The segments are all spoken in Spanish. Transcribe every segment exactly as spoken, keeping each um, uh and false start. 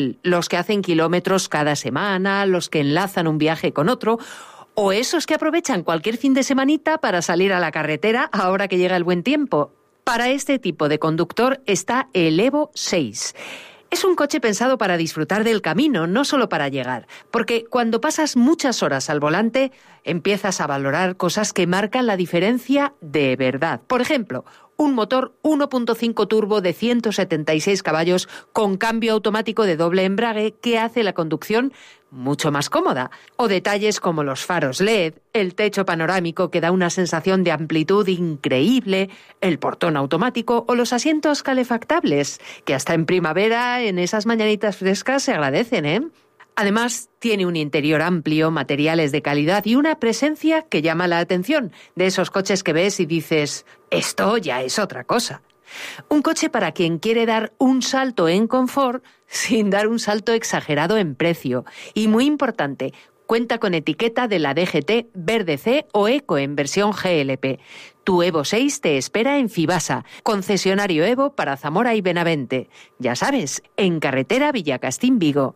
los que hacen kilómetros cada semana, los que enlazan un viaje con otro, o esos que aprovechan cualquier fin de semanita para salir a la carretera ahora que llega el buen tiempo. Para este tipo de conductor está el Evo seis. Es un coche pensado para disfrutar del camino, no solo para llegar, porque cuando pasas muchas horas al volante, empiezas a valorar cosas que marcan la diferencia de verdad. Por ejemplo, un motor uno punto cinco turbo de ciento setenta y seis caballos con cambio automático de doble embrague que hace la conducción mucho más cómoda. O detalles como los faros L E D, el techo panorámico que da una sensación de amplitud increíble, el portón automático o los asientos calefactables, que hasta en primavera, en esas mañanitas frescas, se agradecen, ¿eh? Además, tiene un interior amplio, materiales de calidad y una presencia que llama la atención, de esos coches que ves y dices, esto ya es otra cosa. Un coche para quien quiere dar un salto en confort sin dar un salto exagerado en precio. Y muy importante, cuenta con etiqueta de la D G T Verde C o Eco en versión G L P. Tu Evo seis te espera en Fibasa, concesionario Evo para Zamora y Benavente. Ya sabes, en carretera Villacastín-Vigo.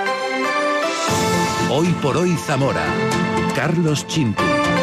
Hoy por hoy Zamora. Carlos Chintu.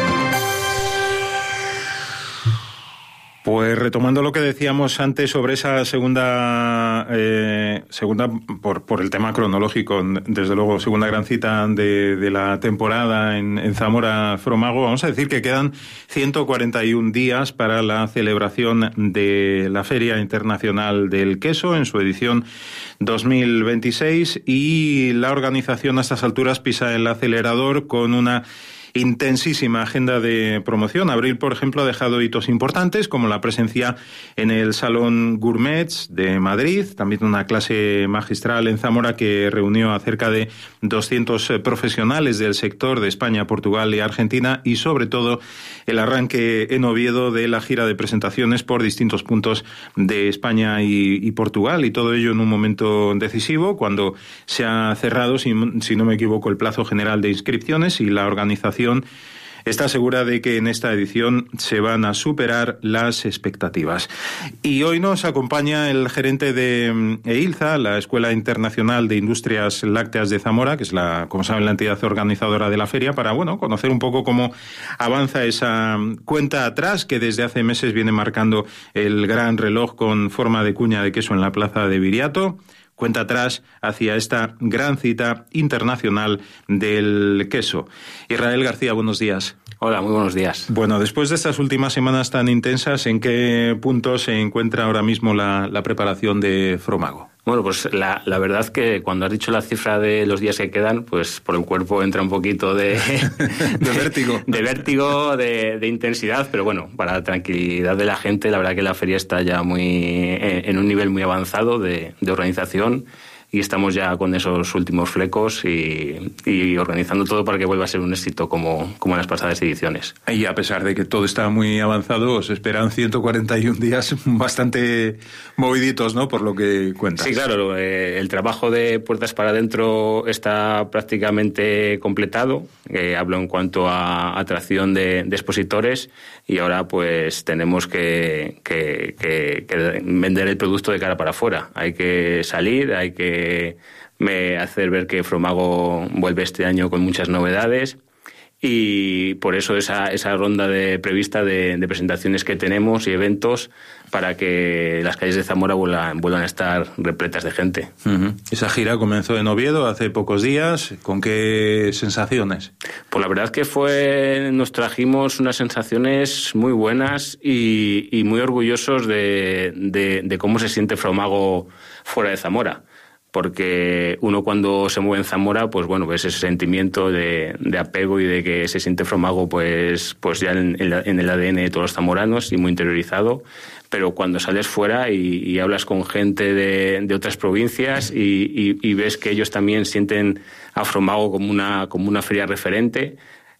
Pues retomando lo que decíamos antes sobre esa segunda, eh, segunda por, por el tema cronológico, desde luego, segunda gran cita de, de la temporada en, en Zamora Fromago, vamos a decir que quedan ciento cuarenta y un días para la celebración de la Feria Internacional del Queso en su edición dos mil veintiséis, y la organización a estas alturas pisa el acelerador con una intensísima agenda de promoción. Abril, por ejemplo, ha dejado hitos importantes como la presencia en el Salón Gourmets de Madrid, también una clase magistral en Zamora que reunió a cerca de doscientos profesionales del sector de España, Portugal y Argentina, y sobre todo el arranque en Oviedo de la gira de presentaciones por distintos puntos de España y, y Portugal, y todo ello en un momento decisivo cuando se ha cerrado, si, si no me equivoco, el plazo general de inscripciones, y la organización está segura de que en esta edición se van a superar las expectativas. Y hoy nos acompaña el gerente de EILZA, la Escuela Internacional de Industrias Lácteas de Zamora, que es la, como saben, la entidad organizadora de la feria, para, bueno, conocer un poco cómo avanza esa cuenta atrás que desde hace meses viene marcando el gran reloj con forma de cuña de queso en la plaza de Viriato. Cuenta atrás hacia esta gran cita internacional del queso. Israel García, buenos días. Hola, muy buenos días. Bueno, después de estas últimas semanas tan intensas, ¿en qué punto se encuentra ahora mismo la, la preparación de Fromago? Bueno, pues la, la verdad que cuando has dicho la cifra de los días que quedan, pues por el cuerpo entra un poquito de... de vértigo. De vértigo, de, de intensidad, pero bueno, para la tranquilidad de la gente, la verdad que la feria está ya muy en un nivel muy avanzado de, de organización, y estamos ya con esos últimos flecos y, y organizando todo para que vuelva a ser un éxito como, como en las pasadas ediciones. Y a pesar de que todo está muy avanzado, os esperan ciento cuarenta y un días bastante moviditos, ¿no?, por lo que cuentas. Sí, claro, eh, el trabajo de puertas para adentro está prácticamente completado. Eh, hablo en cuanto a atracción de, de expositores, y ahora pues tenemos que, que, que, que vender el producto de cara para afuera. Hay que salir, hay que me hacer ver que Fromago vuelve este año con muchas novedades, y por eso esa, esa ronda de prevista de, de presentaciones que tenemos y eventos para que las calles de Zamora vuelvan, vuelvan a estar repletas de gente. Uh-huh. Esa gira comenzó en Oviedo hace pocos días. ¿Con qué sensaciones? Pues la verdad que fue, nos trajimos unas sensaciones muy buenas y, y muy orgullosos de, de, de cómo se siente Fromago fuera de Zamora. Porque uno cuando se mueve en Zamora, pues bueno, ves ese sentimiento de, de apego y de que se siente Fromago pues, pues ya en, en el A D N de todos los zamoranos y muy interiorizado. Pero cuando sales fuera y, y hablas con gente de, de otras provincias y, y, y ves que ellos también sienten a Fromago como una, como una feria referente,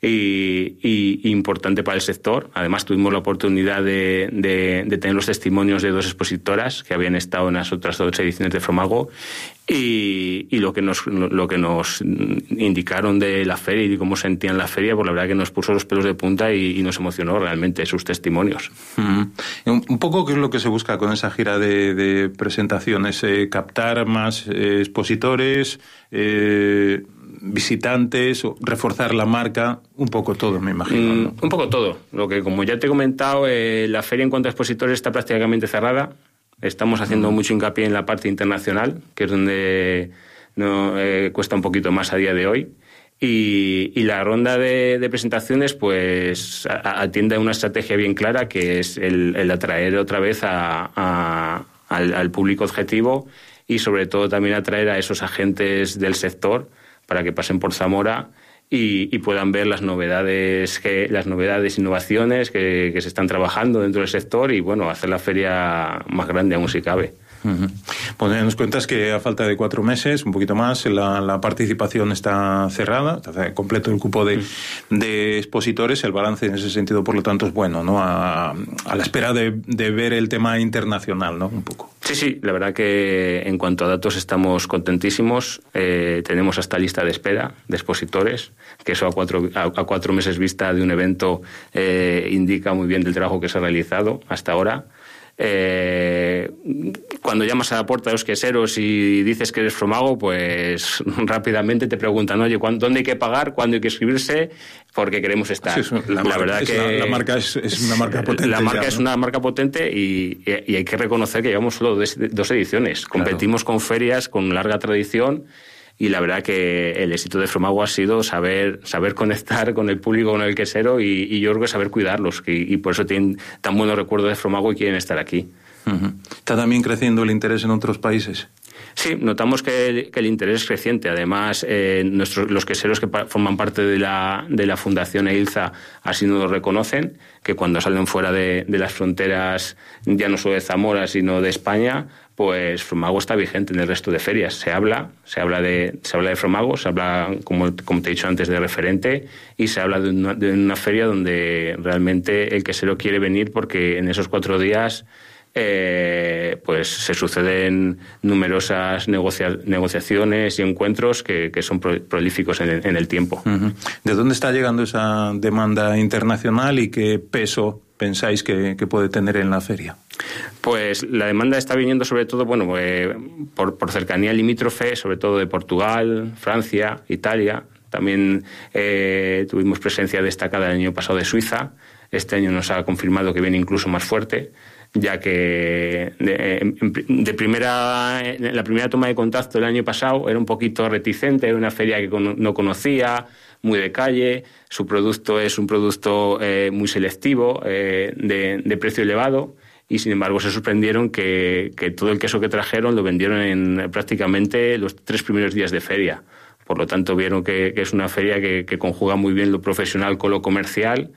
y, y importante para el sector. Además, tuvimos la oportunidad de, de, de tener los testimonios de dos expositoras que habían estado en las otras dos ediciones de Fromago y, y lo que nos lo que nos indicaron de la feria y cómo sentían la feria, pues la verdad que nos puso los pelos de punta y, y nos emocionó realmente sus testimonios. Mm. Un, un poco, ¿qué es lo que se busca con esa gira de, de presentaciones? Eh, captar más eh, expositores, eh, visitantes, reforzar la marca, un poco todo, me imagino, ¿no? Mm, un poco todo. Lo que, como ya te he comentado, eh, la feria en cuanto a expositores está prácticamente cerrada. Estamos haciendo mm. mucho hincapié en la parte internacional, que es donde no, eh, cuesta un poquito más a día de hoy. Y, y la ronda de, de presentaciones pues a, atiende a una estrategia bien clara, que es el, el atraer otra vez a, a, al, al público objetivo y sobre todo también atraer a esos agentes del sector para que pasen por Zamora y, y puedan ver las novedades, que, las novedades, innovaciones que, que se están trabajando dentro del sector y bueno, hacer la feria más grande aún si cabe. Uh-huh. Pues nos cuentas que a falta de cuatro meses, un poquito más, la, la participación está cerrada, está completo el cupo de, uh-huh. de expositores. El balance en ese sentido, por lo tanto, es bueno, ¿no? A, a la espera de, de ver el tema internacional, ¿no? Un poco. Sí, sí, la verdad que en cuanto a datos estamos contentísimos. Eh, tenemos hasta lista de espera de expositores, que eso a cuatro, a, a cuatro meses vista de un evento eh, indica muy bien del trabajo que se ha realizado hasta ahora. Eh, cuando llamas a la puerta de los queseros y dices que eres Fromago, pues rápidamente te preguntan, oye, ¿dónde hay que pagar? ¿Cuándo hay que inscribirse? Porque queremos estar. Sí, eso, la, la marca, verdad que la, la marca es, es una marca potente. La marca ya, es ¿no? una marca potente y, y, y hay que reconocer que llevamos solo dos, dos ediciones. Claro. Competimos con ferias con larga tradición. Y la verdad que el éxito de Fromago ha sido saber saber conectar con el público, con el quesero y, y yo creo que saber cuidarlos. Que, y por eso tienen tan buenos recuerdos de Fromago y quieren estar aquí. Uh-huh. ¿Está también creciendo el interés en otros países? Sí, notamos que el, que el interés es creciente. Además, eh, nuestros, los queseros que pa- forman parte de la, de la Fundación EILZA así nos lo reconocen, que cuando salen fuera de, de las fronteras, ya no solo de Zamora, sino de España, pues Fromago está vigente en el resto de ferias. Se habla, se habla de, se habla de Fromago, se habla, como, como te he dicho antes, de referente, y se habla de una, de una feria donde realmente el quesero quiere venir porque en esos cuatro días eh, pues se suceden numerosas negocia, negociaciones y encuentros que, que son pro, prolíficos en el, en el tiempo. Uh-huh. ¿De dónde está llegando esa demanda internacional y qué peso pensáis que, que puede tener en la feria? Pues la demanda está viniendo sobre todo, bueno, eh, por, por cercanía limítrofe, sobre todo de Portugal, Francia, Italia. También eh, tuvimos presencia destacada el año pasado de Suiza. Este año nos ha confirmado que viene incluso más fuerte, ya que de, de primera, en la primera toma de contacto el año pasado era un poquito reticente, era una feria que no conocía, muy de calle, su producto es un producto eh, muy selectivo, eh, de, de precio elevado, y sin embargo se sorprendieron que, que todo el queso que trajeron lo vendieron en prácticamente los tres primeros días de feria. Por lo tanto vieron que, que es una feria que, que conjuga muy bien lo profesional con lo comercial,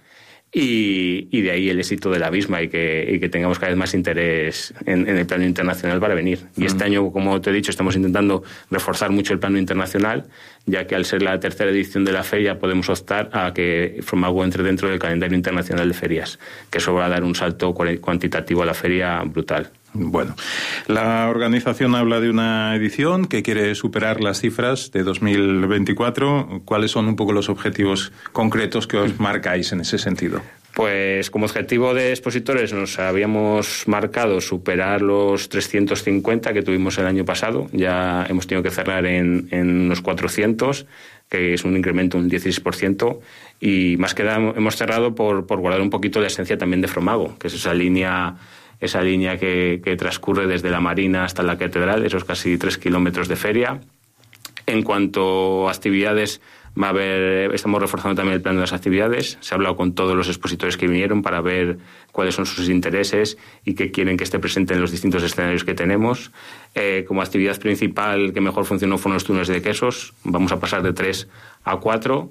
y, y de ahí el éxito de la misma y que, y que tengamos cada vez más interés en, en el plano internacional para venir. Y este año, como te he dicho, estamos intentando reforzar mucho el plano internacional, ya que al ser la tercera edición de la feria podemos optar a que Fromago entre dentro del calendario internacional de ferias, que eso va a dar un salto cuantitativo a la feria brutal. Bueno, la organización habla de una edición que quiere superar las cifras de dos mil veinticuatro. ¿Cuáles son un poco los objetivos concretos que os marcáis en ese sentido? Pues como objetivo de expositores nos habíamos marcado superar los trescientos cincuenta que tuvimos el año pasado. Ya hemos tenido que cerrar en, en unos cuatrocientos, que es un incremento de un dieciséis por ciento. Y más que nada hemos cerrado por, por guardar un poquito la esencia también de Fromago, que es esa línea... esa línea que, que transcurre desde la Marina hasta la Catedral, esos casi tres kilómetros de feria. En cuanto a actividades, va a haber, estamos reforzando también el plan de las actividades. Se ha hablado con todos los expositores que vinieron para ver cuáles son sus intereses y qué quieren que esté presente en los distintos escenarios que tenemos. Eh, como actividad principal que mejor funcionó fueron los túneles de quesos. Vamos a pasar de tres a cuatro.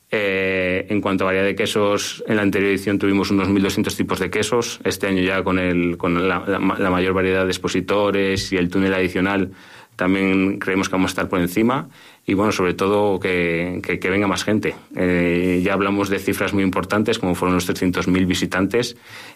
Eh, en cuanto a variedad de quesos, en la anterior edición tuvimos unos mil doscientos tipos de quesos. Este año ya con, el, con la, la, la mayor variedad de expositores y el túnel adicional también creemos que vamos a estar por encima. Y bueno, sobre todo que, que, que venga más gente. Eh, ya hablamos de cifras muy importantes, como fueron los trescientos mil visitantes,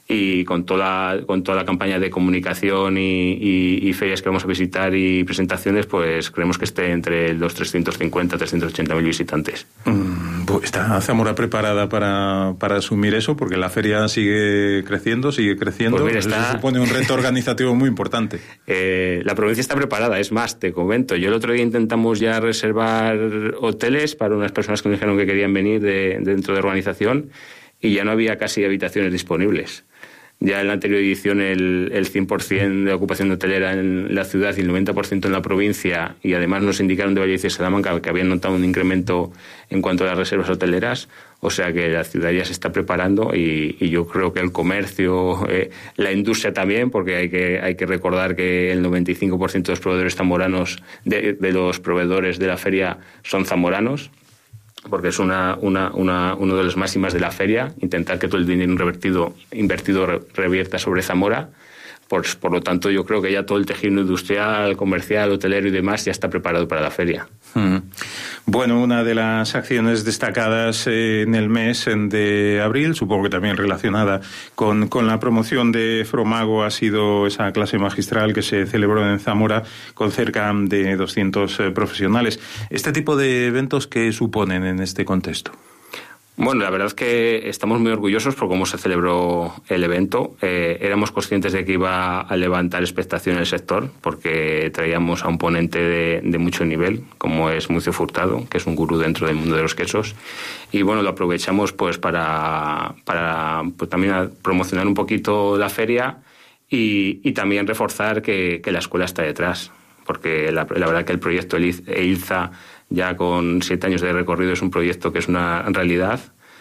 y con toda, con toda la campaña de comunicación y, y, y ferias que vamos a visitar y presentaciones, pues creemos que esté entre los trescientos cincuenta y trescientos ochenta mil visitantes. Mm, ¿Está Zamora preparada para, para asumir eso? Porque la feria sigue creciendo, sigue creciendo. Pues mira, está... Eso supone un reto organizativo muy importante. Eh, la provincia está preparada, es más, te comento. Yo el otro día intentamos ya reservar hoteles para unas personas que nos dijeron que querían venir de, dentro de organización, y ya no había casi habitaciones disponibles. Ya en la anterior edición el, el cien por ciento de ocupación hotelera en la ciudad y el noventa por ciento en la provincia, y además nos indicaron de Valladolid y Salamanca que habían notado un incremento en cuanto a las reservas hoteleras. O sea que la ciudad ya se está preparando, y, y yo creo que el comercio, eh, la industria también, porque hay que, hay que recordar que el noventa y cinco por ciento de los proveedores zamoranos, de, de los proveedores de la feria, son zamoranos, porque es una, una, una, uno de los máximas de la feria, intentar que todo el dinero invertido, invertido re, revierta sobre Zamora. Por, por lo tanto, yo creo que ya todo el tejido industrial, comercial, hotelero y demás ya está preparado para la feria. Mm. Bueno, una de las acciones destacadas eh, en el mes de abril, supongo que también relacionada con, con la promoción de Fromago, ha sido esa clase magistral que se celebró en Zamora con cerca de doscientos eh, profesionales. ¿Este tipo de eventos qué suponen en este contexto? Bueno, la verdad es que estamos muy orgullosos por cómo se celebró el evento. Eh, éramos conscientes de que iba a levantar expectación en el sector, porque traíamos a un ponente de, de mucho nivel, como es Mucio Furtado, que es un gurú dentro del mundo de los quesos. Y bueno, lo aprovechamos pues para, para pues, también promocionar un poquito la feria y, y también reforzar que, que la escuela está detrás, porque la, la verdad que el proyecto EILZA, ya con siete años de recorrido, es un proyecto que es una realidad,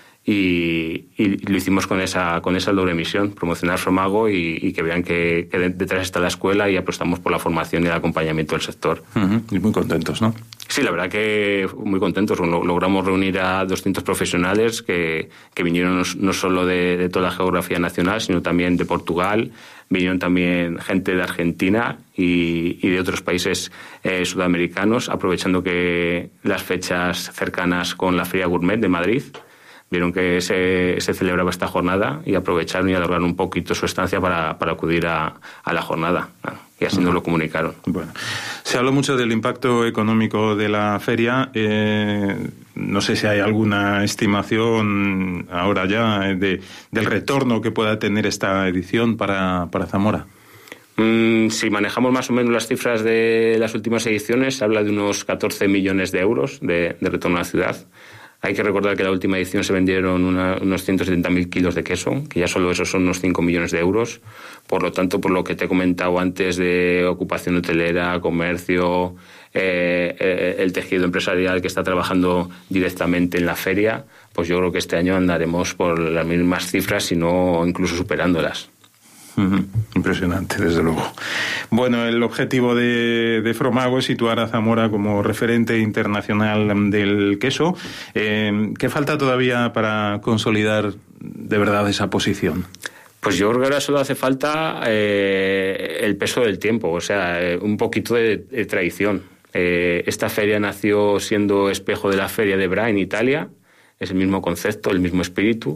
y, y lo hicimos con esa con esa doble misión, promocionar Fromago y, y que vean que, que detrás está la escuela, y apostamos por la formación y el acompañamiento del sector. Uh-huh. Y muy contentos, ¿no? Sí, la verdad que muy contentos. Logramos reunir a doscientos profesionales que, que vinieron no, no solo de, de toda la geografía nacional, sino también de Portugal. Vinieron también gente de Argentina y, y de otros países eh, sudamericanos, aprovechando que las fechas cercanas con la Feria Gourmet de Madrid, vieron que se, se celebraba esta jornada y aprovecharon y alargaron un poquito su estancia para, para acudir a, a la jornada. Y así nos lo comunicaron. Bueno, se habló mucho del impacto económico de la feria. Eh, no sé si hay alguna estimación ahora ya de, del retorno que pueda tener esta edición para, para Zamora. Mm, si manejamos más o menos las cifras de las últimas ediciones, se habla de unos catorce millones de euros de, de retorno a la ciudad. Hay que recordar que en la última edición se vendieron una, unos ciento setenta mil kilos de queso, que ya solo esos son unos cinco millones de euros. Por lo tanto, por lo que te he comentado antes de ocupación hotelera, comercio, eh, eh, el tejido empresarial que está trabajando directamente en la feria, pues yo creo que este año andaremos por las mismas cifras, si no incluso superándolas. Uh-huh. Impresionante, desde luego. Bueno, el objetivo de, de Fromago es situar a Zamora como referente internacional del queso. Eh, ¿Qué falta todavía para consolidar de verdad esa posición? Pues yo creo que ahora solo hace falta eh, el peso del tiempo, o sea, eh, un poquito de, de tradición. Eh, esta feria nació siendo espejo de la feria de Bra en Italia, es el mismo concepto, el mismo espíritu.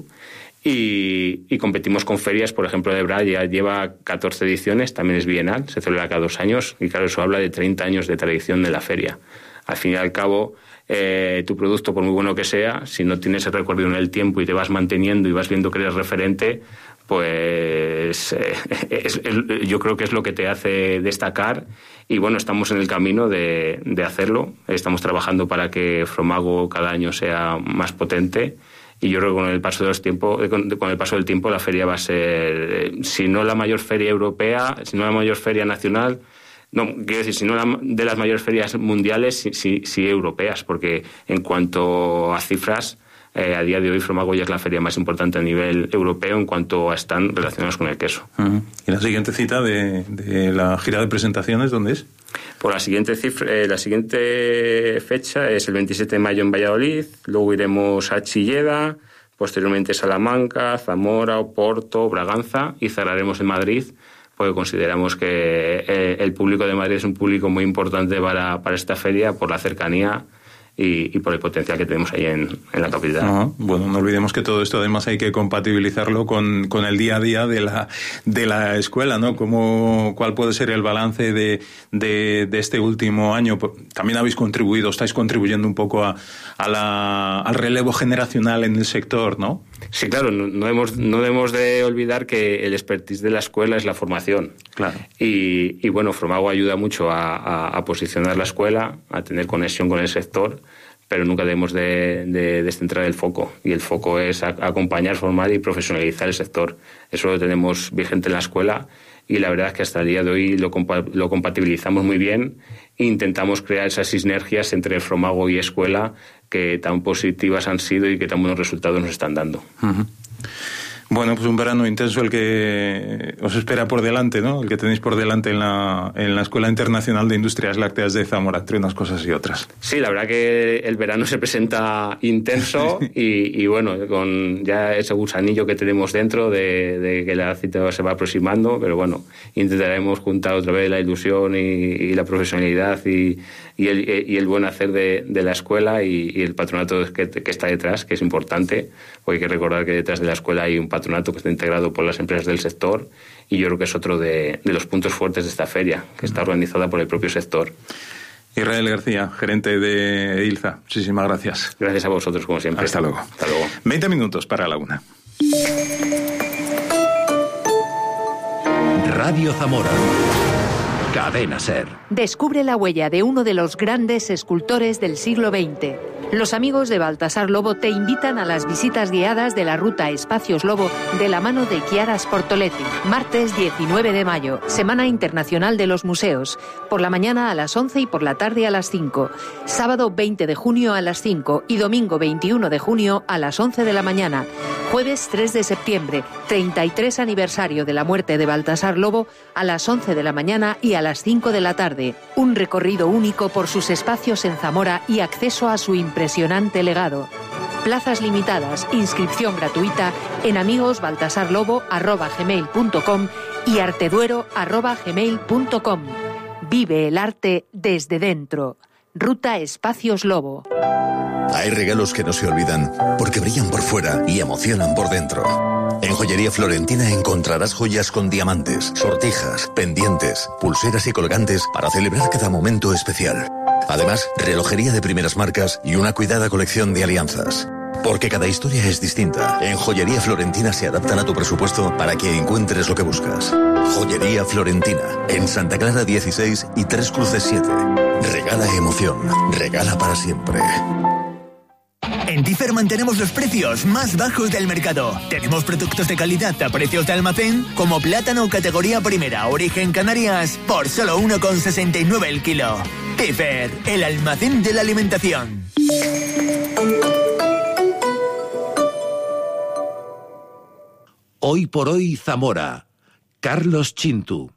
Y, y competimos con ferias, por ejemplo, de Bra ya lleva catorce ediciones, también es bienal, se celebra cada dos años, y claro, eso habla de treinta años de tradición de la feria. Al fin y al cabo, eh, tu producto, por muy bueno que sea, si no tienes el recorrido en el tiempo y te vas manteniendo y vas viendo que eres referente, pues eh, es, es, yo creo que es lo que te hace destacar. Y bueno, estamos en el camino de, de hacerlo, estamos trabajando para que Fromago cada año sea más potente. Y yo creo que con el paso de los tiempos, con, con el paso del tiempo, la feria va a ser, eh, si no la mayor feria europea, si no la mayor feria nacional, no, quiero decir, si no la, de las mayores ferias mundiales, sí, sí, sí europeas, porque en cuanto a cifras, eh, a día de hoy Fromago ya es la feria más importante a nivel europeo en cuanto a stand relacionados con el queso. Uh-huh. ¿Y la siguiente cita de, de la gira de presentaciones, dónde es? Por la siguiente cifra, eh, la siguiente fecha es el veintisiete de mayo en Valladolid, luego iremos a Chilleda, posteriormente Salamanca, Zamora, Oporto, Braganza, y cerraremos en Madrid porque consideramos que eh, el público de Madrid es un público muy importante para, para esta feria por la cercanía y, y por el potencial que tenemos ahí en, en la capital. Uh-huh. Bueno, no olvidemos que todo esto además hay que compatibilizarlo con, con el día a día de la, de la escuela, ¿no? ¿Cómo, ¿Cuál puede ser el balance de, de, de este último año? También habéis contribuido, estáis contribuyendo un poco a, a la, al relevo generacional en el sector, ¿no? Sí, claro, no, no, debemos, no debemos de olvidar que el expertise de la escuela es la formación. Claro. Y, y bueno, Fromago ayuda mucho a, a, a posicionar la escuela, a tener conexión con el sector, pero nunca debemos de, de descentrar el foco. Y el foco es a, a acompañar, formar y profesionalizar el sector. Eso lo tenemos vigente en la escuela y la verdad es que hasta el día de hoy lo, compa lo compatibilizamos muy bien e intentamos crear esas sinergias entre Fromago y escuela que tan positivas han sido y que tan buenos resultados nos están dando. Uh-huh. Bueno, pues un verano intenso el que os espera por delante, ¿no? El que tenéis por delante en la, en la Escuela Internacional de Industrias Lácteas de Zamora, entre unas cosas y otras. Sí, la verdad que el verano se presenta intenso y, y bueno, con ya ese gusanillo que tenemos dentro de, de que la cita se va aproximando, pero bueno, intentaremos juntar otra vez la ilusión y, y la profesionalidad y, y, el, y el buen hacer de, de la escuela y, y el patronato que, que está detrás, que es importante, porque hay que recordar que detrás de la escuela hay un patronato que está integrado por las empresas del sector y yo creo que es otro de, de los puntos fuertes de esta feria, que está organizada por el propio sector. Israel García, gerente de ILZA, muchísimas gracias. Gracias a vosotros, como siempre. Hasta luego. Hasta luego. veinte minutos para la una. Radio Zamora. Cadena Ser. Descubre la huella de uno de los grandes escultores del siglo veinte. Los amigos de Baltasar Lobo te invitan a las visitas guiadas de la ruta Espacios Lobo de la mano de Chiara Sportoletti. Martes diecinueve de mayo, Semana Internacional de los Museos. Por la mañana a las once y por la tarde a las cinco. Sábado veinte de junio a las cinco y domingo veintiuno de junio a las once de la mañana. Jueves tres de septiembre, treinta y tres aniversario de la muerte de Baltasar Lobo, a las once de la mañana y a las cinco de la tarde. Un recorrido único por sus espacios en Zamora y acceso a su impresionante legado. Plazas limitadas, inscripción gratuita en amigosbaltasarlobo arroba gmail punto com y arteduero arroba gmail punto com. Vive el arte desde dentro. Ruta Espacios Lobo. Hay regalos que no se olvidan porque brillan por fuera y emocionan por dentro. En Joyería Florentina encontrarás joyas con diamantes, sortijas, pendientes, pulseras y colgantes para celebrar cada momento especial. Además, relojería de primeras marcas y una cuidada colección de alianzas. Porque cada historia es distinta. En Joyería Florentina se adaptan a tu presupuesto para que encuentres lo que buscas. Joyería Florentina, en Santa Clara dieciséis y Tres Cruces siete. Regala emoción, regala para siempre. En Differ mantenemos los precios más bajos del mercado. Tenemos productos de calidad a precios de almacén, como plátano categoría primera, origen Canarias, por solo uno con sesenta y nueve el kilo. Differ, el almacén de la alimentación. Hoy por hoy Zamora. Carlos Chintu.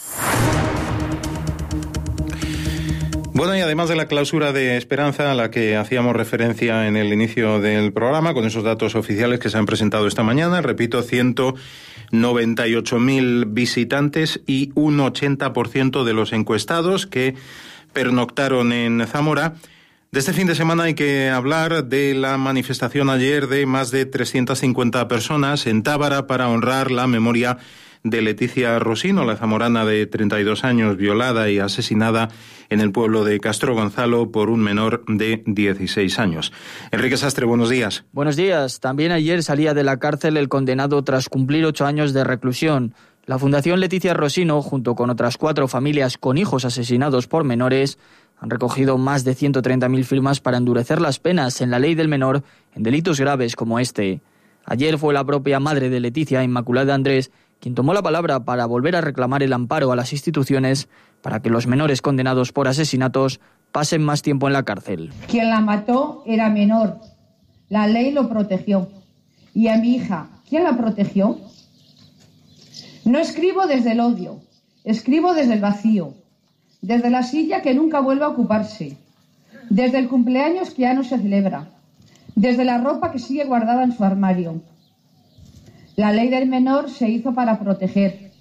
Bueno, y además de la clausura de Esperanza a la que hacíamos referencia en el inicio del programa, con esos datos oficiales que se han presentado esta mañana, repito, ciento noventa y ocho mil visitantes y un ochenta por ciento de los encuestados que pernoctaron en Zamora. De este fin de semana hay que hablar de la manifestación ayer de más de trescientas cincuenta personas en Tábara para honrar la memoria de Leticia Rosino, la zamorana de treinta y dos años, violada y asesinada en el pueblo de Castro Gonzalo por un menor de dieciséis años. Enrique Sastre, buenos días. Buenos días. También ayer salía de la cárcel el condenado tras cumplir ocho años de reclusión. La Fundación Leticia Rosino, junto con otras cuatro familias con hijos asesinados por menores, han recogido más de ciento treinta mil firmas para endurecer las penas en la ley del menor en delitos graves como este. Ayer fue la propia madre de Leticia, Inmaculada Andrés, quien tomó la palabra para volver a reclamar el amparo a las instituciones para que los menores condenados por asesinatos pasen más tiempo en la cárcel. Quien la mató era menor. La ley lo protegió. Y a mi hija, ¿quién la protegió? No escribo desde el odio, escribo desde el vacío, desde la silla que nunca vuelve a ocuparse, desde el cumpleaños que ya no se celebra, desde la ropa que sigue guardada en su armario. La ley del menor se hizo para proteger,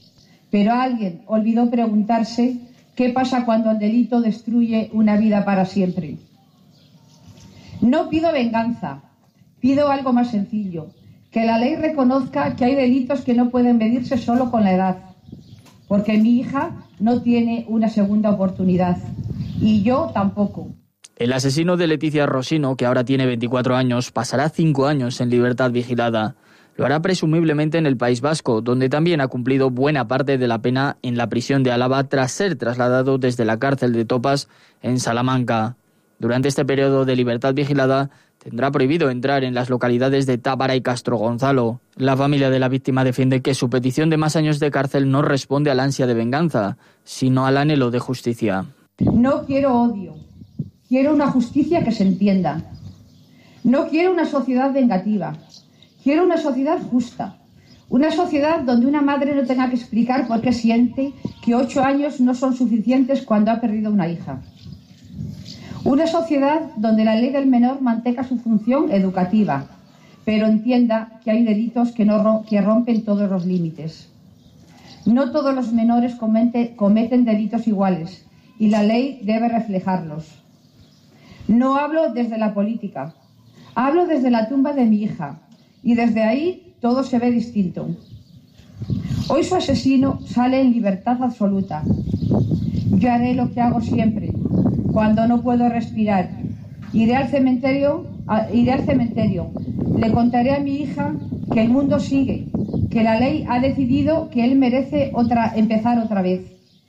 Pero alguien olvidó preguntarse qué pasa cuando el delito destruye una vida para siempre. No pido venganza, pido algo más sencillo, que la ley reconozca que hay delitos que no pueden medirse solo con la edad, porque mi hija no tiene una segunda oportunidad, y yo tampoco. El asesino de Leticia Rosino, que ahora tiene veinticuatro años, pasará cinco años en libertad vigilada. Lo hará presumiblemente en el País Vasco, donde también ha cumplido buena parte de la pena en la prisión de Álava tras ser trasladado desde la cárcel de Topas en Salamanca. Durante este periodo de libertad vigilada tendrá prohibido entrar en las localidades de Tábara y Castro Gonzalo. La familia de la víctima defiende que su petición de más años de cárcel no responde al ansia de venganza, sino al anhelo de justicia. No quiero odio, quiero una justicia que se entienda. No quiero una sociedad vengativa, quiero una sociedad justa. Una sociedad donde una madre no tenga que explicar por qué siente que ocho años no son suficientes cuando ha perdido una hija. Una sociedad donde la ley del menor mantenga su función educativa, pero entienda que hay delitos que, no, que rompen todos los límites. No todos los menores comete, cometen delitos iguales y la ley debe reflejarlos. No hablo desde la política, hablo desde la tumba de mi hija y desde ahí todo se ve distinto. Hoy su asesino sale en libertad absoluta. Yo haré lo que hago siempre. Cuando no puedo respirar, iré al cementerio, a, iré al cementerio. Le contaré a mi hija que el mundo sigue, que la ley ha decidido que él merece otra, empezar otra vez.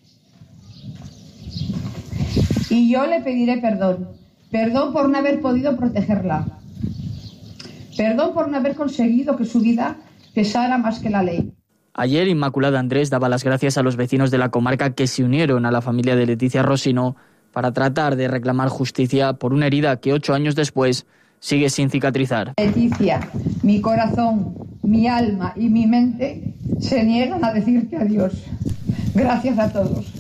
Y yo le pediré perdón, perdón por no haber podido protegerla, perdón por no haber conseguido que su vida pesara más que la ley. Ayer Inmaculada Andrés daba las gracias a los vecinos de la comarca que se unieron a la familia de Leticia Rosino para tratar de reclamar justicia por una herida que ocho años después sigue sin cicatrizar. Leticia, mi corazón, mi alma y mi mente se niegan a decirte adiós. Gracias a todos.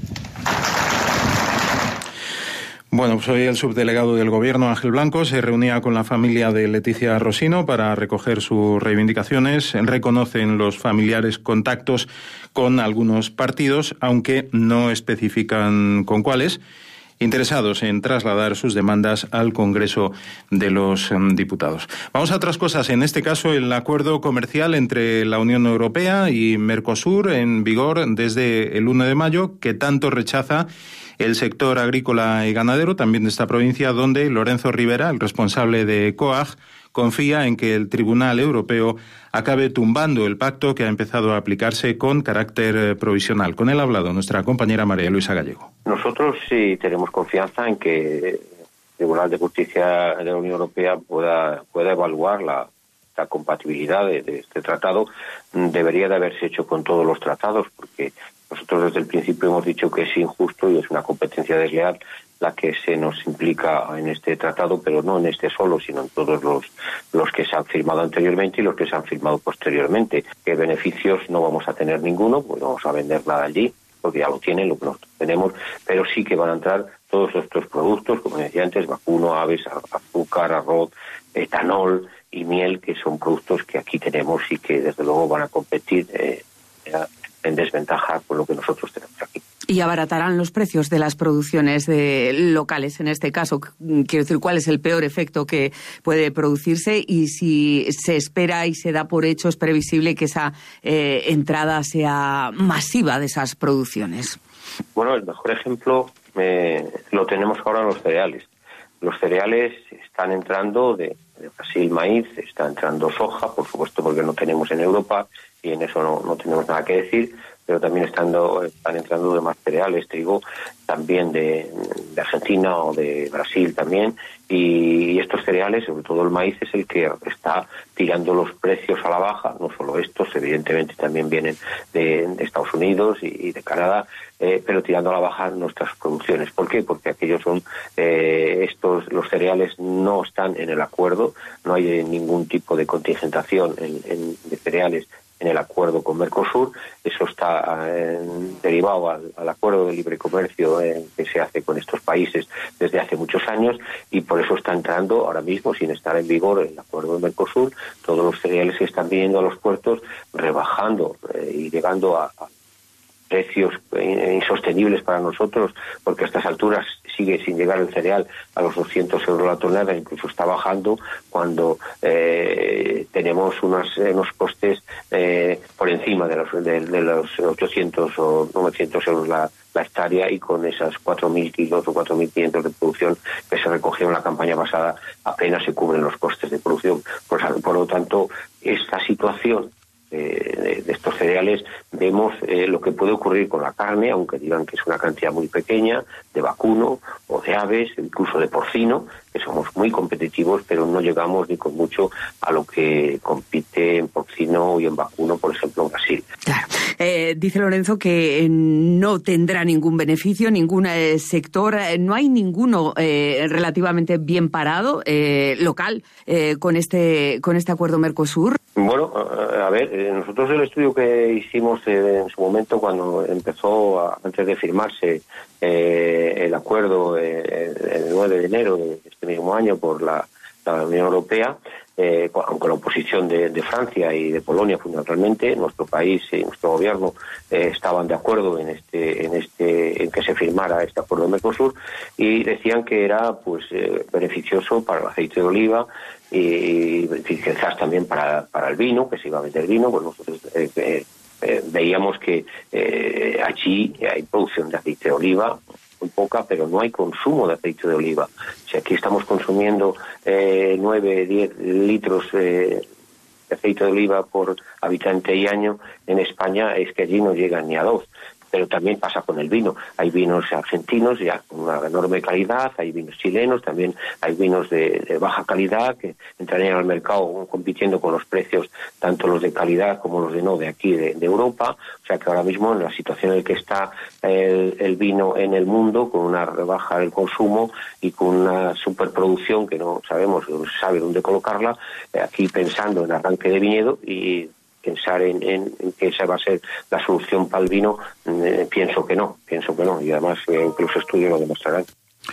Bueno, pues hoy el subdelegado del Gobierno, Ángel Blanco, se reunía con la familia de Leticia Rosino para recoger sus reivindicaciones. Reconocen los familiares contactos con algunos partidos, aunque no especifican con cuáles, interesados en trasladar sus demandas al Congreso de los Diputados. Vamos a otras cosas. En este caso, el acuerdo comercial entre la Unión Europea y Mercosur, en vigor desde el uno de mayo, que tanto rechaza el sector agrícola y ganadero, también de esta provincia, donde Lorenzo Rivera, el responsable de COAG, confía en que el Tribunal Europeo acabe tumbando el pacto que ha empezado a aplicarse con carácter provisional. Con él ha hablado nuestra compañera María Luisa Gallego. Nosotros sí tenemos confianza en que el Tribunal de Justicia de la Unión Europea pueda, pueda evaluar la, la compatibilidad de, de este tratado. Debería de haberse hecho con todos los tratados, porque nosotros desde el principio hemos dicho que es injusto y es una competencia desleal la que se nos implica en este tratado, pero no en este solo, sino en todos los, los que se han firmado anteriormente y los que se han firmado posteriormente. ¿Qué beneficios? No vamos a tener ninguno, pues vamos a vender nada allí, porque ya lo tienen, lo que nosotros tenemos, pero sí que van a entrar todos estos productos, como decía antes, vacuno, aves, azúcar, arroz, etanol y miel, que son productos que aquí tenemos y que desde luego van a competir eh, en desventaja con lo que nosotros tenemos aquí. Y abaratarán los precios de las producciones de locales, en este caso. Quiero decir, ¿cuál es el peor efecto que puede producirse? Y si se espera y se da por hecho, es previsible que esa eh, entrada sea masiva de esas producciones. Bueno, el mejor ejemplo eh, lo tenemos ahora en los cereales. Los cereales están entrando de, de Brasil maíz, está entrando soja, por supuesto porque no tenemos en Europa y en eso no, no tenemos nada que decir, pero también estando, están entrando demás cereales, trigo, también de, de Argentina o de Brasil también, y, y estos cereales, sobre todo el maíz, es el que está tirando los precios a la baja. No solo estos, evidentemente también vienen de, de Estados Unidos y, y de Canadá, eh, pero tirando a la baja nuestras producciones. ¿Por qué? Porque aquellos son, eh, estos, los cereales no están en el acuerdo, no hay ningún tipo de contingentación en, en, de cereales en el acuerdo con Mercosur. Eso está eh, derivado al, al acuerdo de libre comercio eh, que se hace con estos países desde hace muchos años, y por eso está entrando ahora mismo, sin estar en vigor el acuerdo de Mercosur, todos los cereales que están viniendo a los puertos, rebajando eh, y llegando a, a precios insostenibles para nosotros, porque a estas alturas sigue sin llegar el cereal a los doscientos euros la tonelada, incluso está bajando cuando eh, tenemos unos, unos costes eh, por encima de los, de, de los ochocientos o novecientos euros la, la hectárea, y con esas cuatro mil kilos o cuatro mil quinientos de producción que se recogieron la campaña pasada apenas se cubren los costes de producción. Por, por lo tanto, esta situación De, de estos cereales, vemos eh, lo que puede ocurrir con la carne, aunque digan que es una cantidad muy pequeña, de vacuno o de aves, incluso de porcino, que somos muy competitivos, pero no llegamos ni con mucho a lo que compite en porcino y en vacuno, por ejemplo, en Brasil. Claro. Eh, dice Lorenzo que no tendrá ningún beneficio, ningún eh, sector, eh, no hay ninguno eh, relativamente bien parado, eh, local, eh, con este con este acuerdo Mercosur. Bueno, a ver, nosotros el estudio que hicimos en su momento cuando empezó, a, antes de firmarse eh, el acuerdo eh, el nueve de enero de este mismo año por la, la Unión Europea, eh, con la oposición de, de Francia y de Polonia fundamentalmente, nuestro país y nuestro gobierno eh, estaban de acuerdo en este, en este, en que se firmara este acuerdo de Mercosur, y decían que era pues eh, beneficioso para el aceite de oliva y quizás también para, para el vino, que se iba a vender vino. Pues nosotros eh, eh, eh, veíamos que eh, allí hay producción de aceite de oliva, muy poca, pero no hay consumo de aceite de oliva. Si aquí estamos consumiendo eh, nueve, diez litros eh, de aceite de oliva por habitante y año, en España es que allí no llegan ni a dos. Pero también pasa con el vino. Hay vinos argentinos ya con una enorme calidad, hay vinos chilenos, también hay vinos de, de baja calidad que entrarían al mercado compitiendo con los precios, tanto los de calidad como los de no de aquí, de, de Europa. O sea que ahora mismo, en la situación en la que está el, el vino en el mundo, con una rebaja del consumo y con una superproducción que no sabemos, no se sabe dónde colocarla, eh, aquí pensando en arranque de viñedo y pensar en, en, en que esa va a ser la solución para el vino, eh, pienso que no, pienso que no, y además eh, incluso estudios lo demostrarán.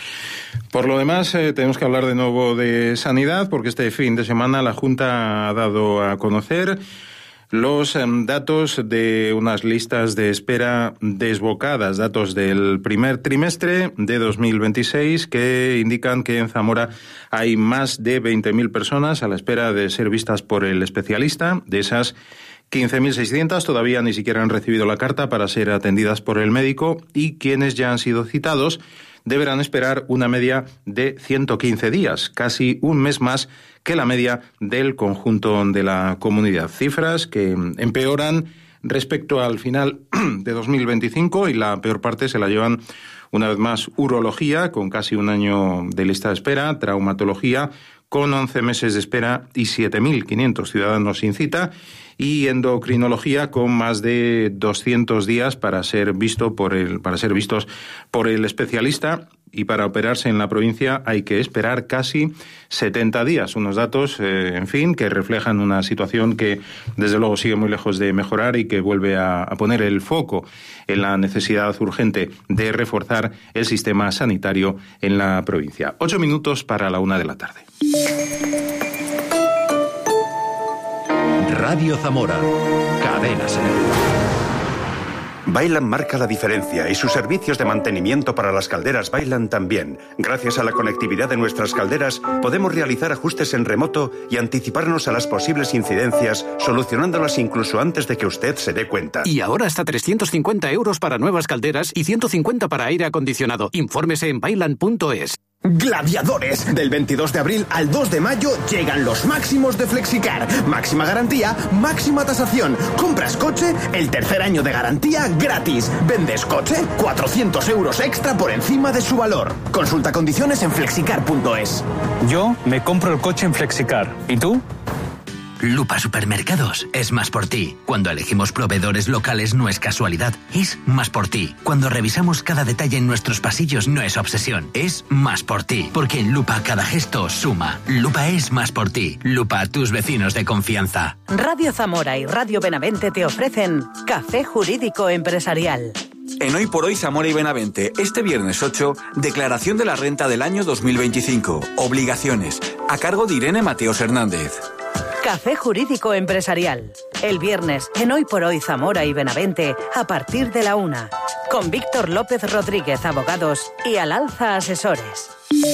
Por lo demás, eh, tenemos que hablar de nuevo de sanidad, porque este fin de semana la Junta ha dado a conocer los eh, datos de unas listas de espera desbocadas, datos del primer trimestre de dos mil veintiséis, que indican que en Zamora hay más de veinte mil personas a la espera de ser vistas por el especialista. De esas, quince mil seiscientas todavía ni siquiera han recibido la carta para ser atendidas por el médico, y quienes ya han sido citados deberán esperar una media de ciento quince días, casi un mes más que la media del conjunto de la comunidad. Cifras que empeoran respecto al final de dos mil veinticinco, y la peor parte se la llevan una vez más urología, con casi un año de lista de espera, traumatología con once meses de espera y siete mil quinientos ciudadanos sin cita, y endocrinología con más de doscientos días para ser visto por el para ser vistos por el especialista, y para operarse en la provincia hay que esperar casi setenta días. Unos datos, eh, en fin, que reflejan una situación que desde luego sigue muy lejos de mejorar y que vuelve a, a poner el foco en la necesidad urgente de reforzar el sistema sanitario en la provincia. Ocho minutos para la una de la tarde. Radio Zamora, Cadena Ser. Bailan marca la diferencia, y sus servicios de mantenimiento para las calderas Bailan también. Gracias a la conectividad de nuestras calderas, podemos realizar ajustes en remoto y anticiparnos a las posibles incidencias, solucionándolas incluso antes de que usted se dé cuenta. Y ahora hasta trescientos cincuenta euros para nuevas calderas y ciento cincuenta para aire acondicionado. Infórmese en bailan punto es. Gladiadores, del veintidós de abril al dos de mayo llegan los máximos de Flexicar. Máxima garantía, máxima tasación. Compras coche, el tercer año de garantía gratis. Vendes coche, cuatrocientos euros extra por encima de su valor. Consulta condiciones en flexicar punto es. Yo me compro el coche en Flexicar. ¿Y tú? Lupa Supermercados es más por ti. Cuando elegimos proveedores locales no es casualidad, es más por ti. Cuando revisamos cada detalle en nuestros pasillos no es obsesión, es más por ti. Porque en Lupa cada gesto suma. Lupa es más por ti. Lupa, tus vecinos de confianza. Radio Zamora y Radio Benavente te ofrecen Café Jurídico Empresarial. En Hoy por Hoy Zamora y Benavente, este viernes ocho, declaración de la renta del año dos mil veinticinco. Obligaciones, a cargo de Irene Mateos Hernández. Café Jurídico Empresarial. El viernes, en Hoy por Hoy Zamora y Benavente, a partir de la una. Con Víctor López Rodríguez, abogados, y Al Alza Asesores.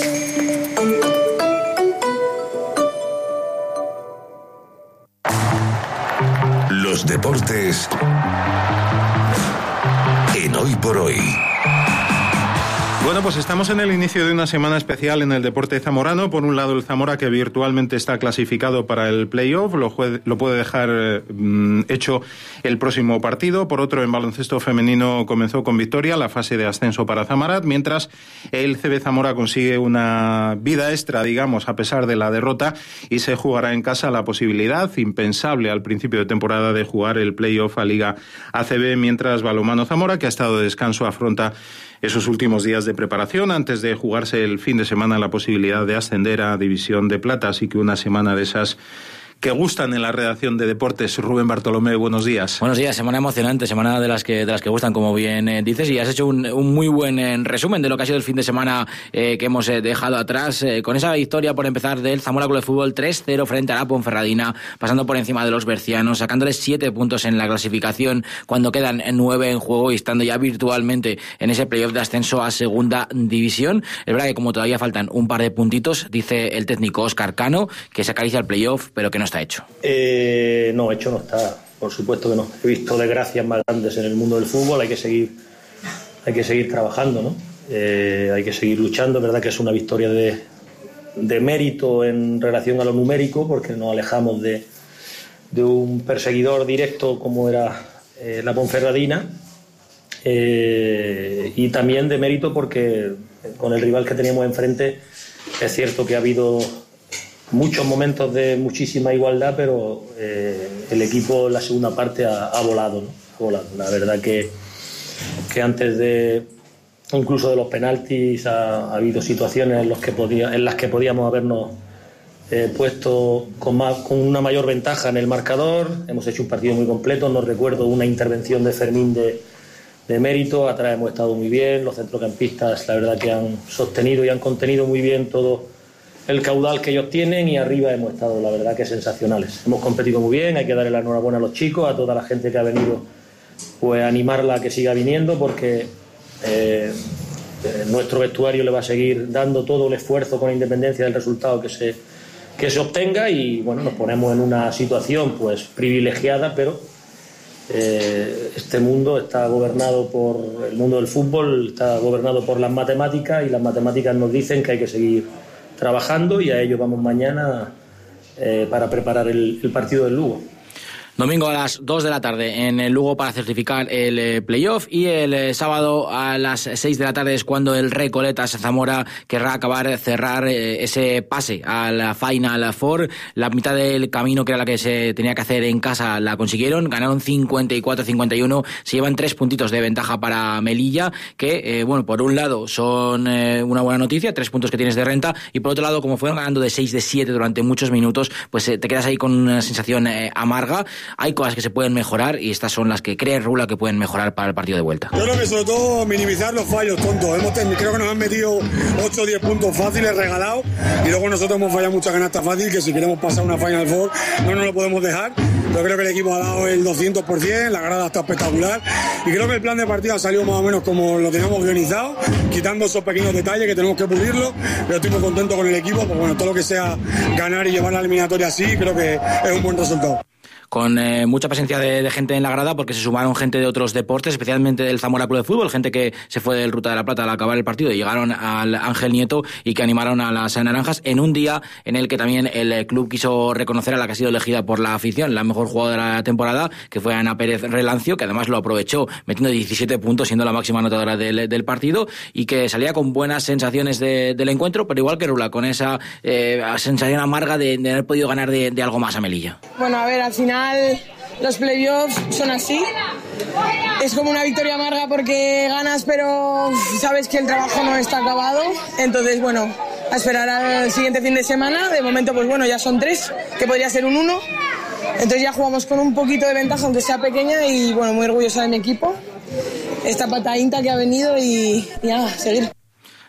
Los deportes en Hoy por Hoy. Bueno, pues estamos en el inicio de una semana especial en el deporte zamorano. Por un lado, el Zamora, que virtualmente está clasificado para el playoff, lo, jue- lo puede dejar eh, hecho el próximo partido. Por otro, en baloncesto femenino comenzó con victoria la fase de ascenso para Zamarat, mientras el C B Zamora consigue una vida extra, digamos, a pesar de la derrota, y se jugará en casa la posibilidad, impensable al principio de temporada, de jugar el playoff a Liga A C B, mientras Balonmano Zamora, que ha estado de descanso, afronta esos últimos días de preparación antes de jugarse el fin de semana la posibilidad de ascender a División de Plata. Así que una semana de esas que gustan en la redacción de deportes. Rubén Bartolomé, buenos días. Buenos días, semana emocionante, semana de las que de las que gustan, como bien eh, dices, y has hecho un, un muy buen eh, resumen de lo que ha sido el fin de semana eh, que hemos eh, dejado atrás, eh, con esa victoria, por empezar, del Zamora Club de Fútbol tres cero frente a la Ponferradina, pasando por encima de los bercianos, sacándoles siete puntos en la clasificación cuando quedan nueve en juego y estando ya virtualmente en ese playoff de ascenso a Segunda División. Es verdad que como todavía faltan un par de puntitos, dice el técnico Óscar Cano que se acaricia el playoff, pero que no está hecho. Eh, no, hecho no está, por supuesto que no. He visto desgracias más grandes en el mundo del fútbol, hay que seguir, hay que seguir trabajando, ¿no? Eh, hay que seguir luchando. Es verdad que es una victoria de, de mérito en relación a lo numérico, porque nos alejamos de, de un perseguidor directo como era eh, la Ponferradina, eh, y también de mérito porque con el rival que teníamos enfrente es cierto que ha habido muchos momentos de muchísima igualdad, pero eh, el equipo en la segunda parte ha, ha volado, ¿no? Ha volado. La verdad que, que antes de incluso de los penaltis ha, ha habido situaciones en, los que podía, en las que podíamos habernos eh, puesto con, más, con una mayor ventaja en el marcador. Hemos hecho un partido muy completo. No recuerdo una intervención de Fermín de, de mérito. Atrás hemos estado muy bien. Los centrocampistas, la verdad que han sostenido y han contenido muy bien todo el caudal que ellos tienen, y arriba hemos estado, la verdad, que sensacionales. Hemos competido muy bien, hay que darle la enhorabuena a los chicos, a toda la gente que ha venido, pues animarla a que siga viniendo, porque eh, eh, nuestro vestuario le va a seguir dando todo el esfuerzo con independencia del resultado que se, que se obtenga, y bueno, nos ponemos en una situación pues privilegiada, pero eh, este mundo está gobernado por, el mundo del fútbol está gobernado por las matemáticas, y las matemáticas nos dicen que hay que seguir trabajando, y a ello vamos mañana eh, para preparar el, el partido del Lugo. Domingo a las dos de la tarde en el Lugo para certificar el eh, playoff, y el eh, sábado a las seis de la tarde es cuando el Recoletas Zamora querrá acabar, cerrar eh, ese pase a la Final Four. La mitad del camino, que era la que se tenía que hacer en casa, la consiguieron, ganaron cincuenta y cuatro a cincuenta y uno, se llevan tres puntitos de ventaja para Melilla, que eh, bueno, por un lado son eh, una buena noticia, tres puntos que tienes de renta, y por otro lado, como fueron ganando de seis de siete durante muchos minutos, pues eh, te quedas ahí con una sensación eh, amarga. Hay cosas que se pueden mejorar, y estas son las que cree Rula que pueden mejorar para el partido de vuelta. Yo creo que sobre todo minimizar los fallos tontos. Hemos tenido, creo que nos han metido ocho o diez puntos fáciles regalados, y luego nosotros hemos fallado mucha canasta fácil, que si queremos pasar una Final Four no nos lo podemos dejar. Yo creo que el equipo ha dado el doscientos por ciento, la grada está espectacular, y creo que el plan de partida ha salido más o menos como lo teníamos organizado, quitando esos pequeños detalles que tenemos que pulirlo, pero estoy muy contento con el equipo, porque bueno, todo lo que sea ganar y llevar la eliminatoria así, creo que es un buen resultado. Con eh, mucha presencia de, de gente en la grada, porque se sumaron gente de otros deportes, especialmente del Zamora Club de Fútbol, gente que se fue del Ruta de la Plata al acabar el partido y llegaron al Ángel Nieto, y que animaron a las naranjas en un día en el que también el club quiso reconocer a la que ha sido elegida por la afición la mejor jugadora de la temporada, que fue Ana Pérez Relancio, que además lo aprovechó metiendo diecisiete puntos, siendo la máxima anotadora del, del partido, y que salía con buenas sensaciones de, del encuentro, pero igual que Rula, con esa eh, sensación amarga de, de haber podido ganar de, de algo más a Melilla. Bueno, a ver, al final los playoffs son así. Es como una victoria amarga porque ganas, pero sabes que el trabajo no está acabado. Entonces, bueno, a esperar al siguiente fin de semana. De momento, pues bueno, ya son tres, que podría ser un uno. Entonces ya jugamos con un poquito de ventaja, aunque sea pequeña, y bueno, muy orgullosa de mi equipo. Esta pataínta que ha venido, y, y nada, seguir.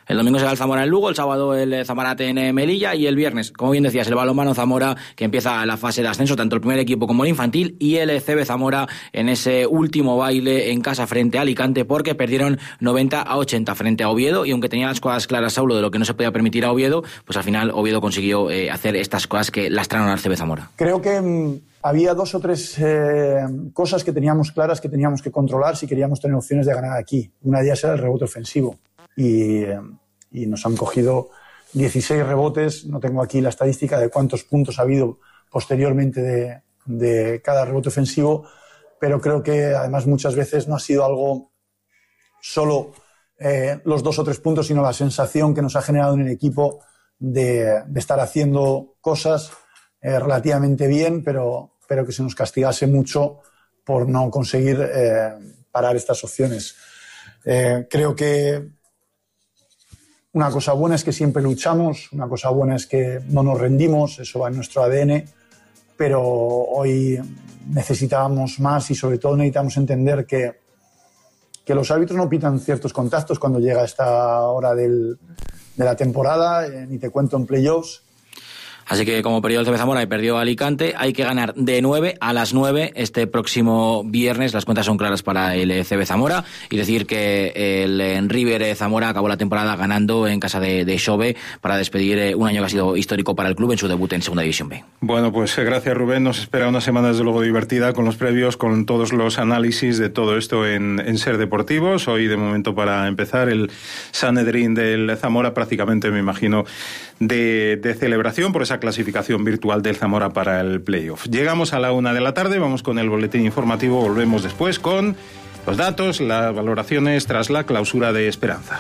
El domingo será el Zamora en Lugo, el sábado el Zamarate en Melilla y el viernes, como bien decías, el balonmano Zamora, que empieza la fase de ascenso, tanto el primer equipo como el infantil, y el C B Zamora en ese último baile en casa frente a Alicante, porque perdieron noventa a ochenta frente a Oviedo, y aunque tenía las cosas claras Saulo de lo que no se podía permitir a Oviedo, pues al final Oviedo consiguió eh, hacer estas cosas que lastraron al C B Zamora. Creo que mmm, había dos o tres eh, cosas que teníamos claras que teníamos que controlar si queríamos tener opciones de ganar aquí. Una de ellas era el rebote ofensivo. Y, y nos han cogido dieciséis rebotes. No tengo aquí la estadística de cuántos puntos ha habido posteriormente de, de cada rebote ofensivo, pero creo que además muchas veces no ha sido algo solo eh, los dos o tres puntos, sino la sensación que nos ha generado en el equipo de, de estar haciendo cosas eh, relativamente bien, pero, pero que se nos castigase mucho por no conseguir eh, parar estas opciones. Eh, creo que una cosa buena es que siempre luchamos, una cosa buena es que no nos rendimos, eso va en nuestro A D N, pero hoy necesitábamos más y sobre todo necesitamos entender que, que los árbitros no pitan ciertos contactos cuando llega esta hora del, de la temporada, eh, ni te cuento en playoffs. Así que como perdió el C B Zamora y perdió Alicante, hay que ganar de nueve a las nueve este próximo viernes. Las cuentas son claras para el C B Zamora, y decir que el River Zamora acabó la temporada ganando en casa de, de Xove para despedir un año que ha sido histórico para el club en su debut en Segunda División B. Bueno, pues gracias Rubén, nos espera una semana desde luego divertida con los previos, con todos los análisis de todo esto en, en Ser Deportivos. Hoy de momento para empezar el Sanedrín del Zamora, prácticamente me imagino de, de celebración por esa clasificación virtual del Zamora para el playoff. Llegamos a la una de la tarde, vamos con el boletín informativo, volvemos después con los datos, las valoraciones tras la clausura de Esperanza.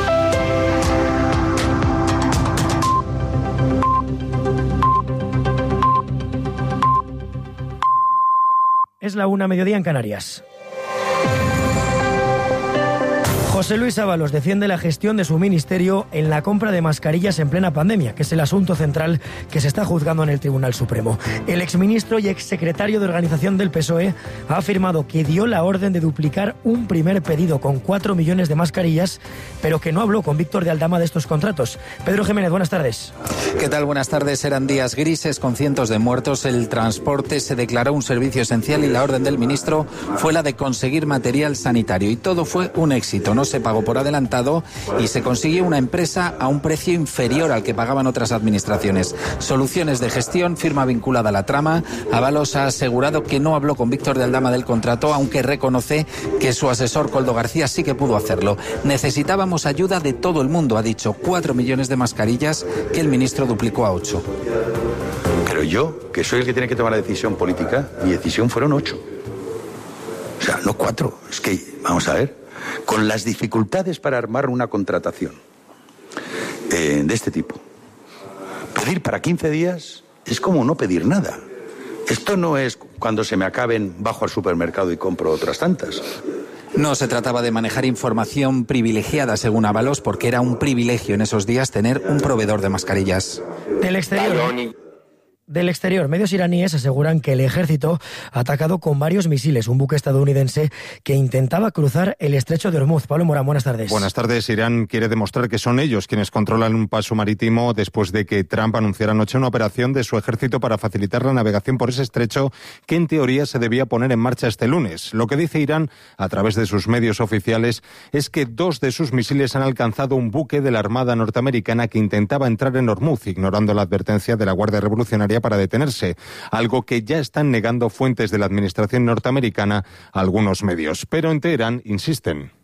Es la una, mediodía en Canarias. José Luis Ábalos defiende la gestión de su ministerio en la compra de mascarillas en plena pandemia, que es el asunto central que se está juzgando en el Tribunal Supremo. El exministro y exsecretario de Organización del P S O E ha afirmado que dio la orden de duplicar un primer pedido con cuatro millones de mascarillas, pero que no habló con Víctor de Aldama de estos contratos. Pedro Jiménez, buenas tardes. ¿Qué tal? Buenas tardes. Eran días grises con cientos de muertos. El transporte se declaró un servicio esencial y la orden del ministro fue la de conseguir material sanitario. Y todo fue un éxito. No se pagó por adelantado y se consiguió una empresa a un precio inferior al que pagaban otras administraciones. Soluciones de gestión, firma vinculada a la trama. Ábalos ha asegurado que no habló con Víctor de Aldama del contrato, aunque reconoce que su asesor Coldo García sí que pudo hacerlo. Necesitábamos ayuda de todo el mundo, ha dicho. Cuatro millones de mascarillas que el ministro duplicó a ocho. Pero yo, que soy el que tiene que tomar la decisión política, mi decisión fueron ocho. O sea, no cuatro. Es que, vamos a ver, con las dificultades para armar una contratación eh, de este tipo, pedir para quince días es como no pedir nada. Esto no es cuando se me acaben, bajo al supermercado y compro otras tantas. No se trataba de manejar información privilegiada, según Ábalos, porque era un privilegio en esos días tener un proveedor de mascarillas. Del exterior. Del exterior, medios iraníes aseguran que el ejército ha atacado con varios misiles un buque estadounidense que intentaba cruzar el estrecho de Hormuz. Pablo Morán, buenas tardes. Buenas tardes. Irán quiere demostrar que son ellos quienes controlan un paso marítimo después de que Trump anunciara anoche una operación de su ejército para facilitar la navegación por ese estrecho que en teoría se debía poner en marcha este lunes. Lo que dice Irán a través de sus medios oficiales es que dos de sus misiles han alcanzado un buque de la Armada norteamericana que intentaba entrar en Hormuz, ignorando la advertencia de la Guardia Revolucionaria para detenerse, algo que ya están negando fuentes de la administración norteamericana a algunos medios. Pero en Teherán insisten.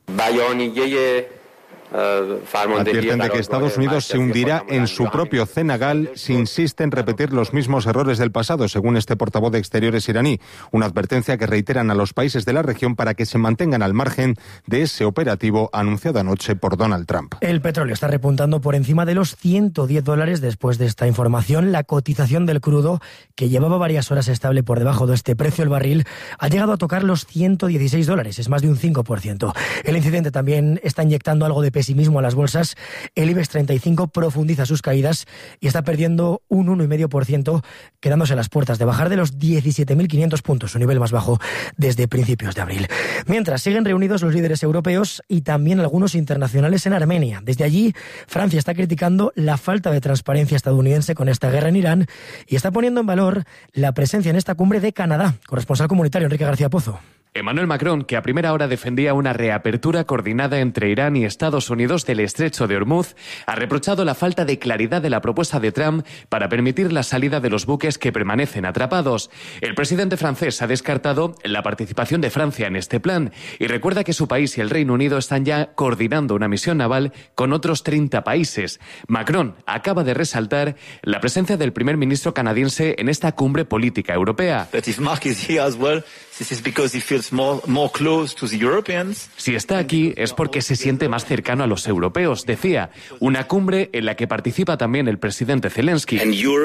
Advierten de que Estados Unidos se hundirá en su propio cenagal si insiste en repetir los mismos errores del pasado, según este portavoz de Exteriores iraní. Una advertencia que reiteran a los países de la región para que se mantengan al margen de ese operativo anunciado anoche por Donald Trump. El petróleo está repuntando por encima de los ciento diez dólares después de esta información. La cotización del crudo, que llevaba varias horas estable por debajo de este precio el barril, ha llegado a tocar los ciento dieciséis dólares, es más de un cinco por ciento. El incidente también está inyectando algo de pesimismo a las bolsas. El IBEX treinta y cinco profundiza sus caídas y está perdiendo un uno coma cinco por ciento, quedándose a las puertas de bajar de los diecisiete mil quinientos puntos, su nivel más bajo desde principios de abril. Mientras siguen reunidos los líderes europeos y también algunos internacionales en Armenia. Desde allí, Francia está criticando la falta de transparencia estadounidense con esta guerra en Irán y está poniendo en valor la presencia en esta cumbre de Canadá. Corresponsal comunitario Enrique García Pozo. Emmanuel Macron, que a primera hora defendía una reapertura coordinada entre Irán y Estados Unidos del estrecho de Hormuz, ha reprochado la falta de claridad de la propuesta de Trump para permitir la salida de los buques que permanecen atrapados. El presidente francés ha descartado la participación de Francia en este plan y recuerda que su país y el Reino Unido están ya coordinando una misión naval con otros treinta países. Macron acaba de resaltar la presencia del primer ministro canadiense en esta cumbre política europea. Si está aquí es porque se siente más cercano a los europeos, decía. Una cumbre en la que participa también el presidente Zelensky.